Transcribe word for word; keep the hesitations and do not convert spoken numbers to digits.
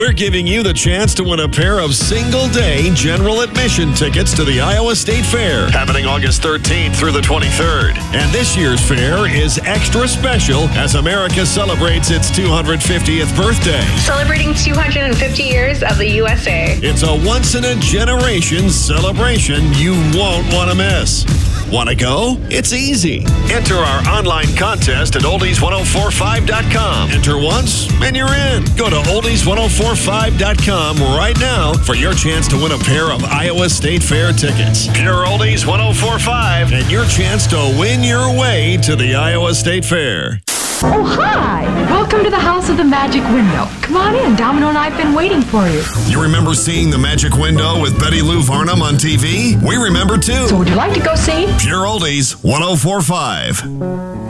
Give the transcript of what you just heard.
We're giving you the chance to win a pair of single-day general admission tickets to the Iowa State Fair, happening August thirteenth through the twenty-third. And this year's fair is extra special as America celebrates its two hundred fiftieth birthday. Celebrating two hundred fifty years of the U S A. It's a once-in-a-generation celebration you won't want to miss. Want to go? It's easy. Enter our online contest at oldies ten forty-five dot com. Enter once and you're in. Go to oldies ten forty-five dot com right now for your chance to win a pair of Iowa State Fair tickets. Pure Oldies ten forty-five and your chance to win your way to the Iowa State Fair. Oh, hi! Welcome to the House of the Magic Window. Come on in. Domino and I have been waiting for you. You remember seeing The Magic Window with Betty Lou Varnum on T V? We remember too. So would you like to go see? Pure Oldies ten forty-five.